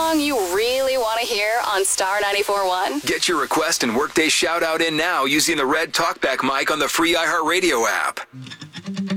song you really want to hear on Star 94.1? Get your request and Workday shout out in now using the red talkback mic on the free iHeartRadio app.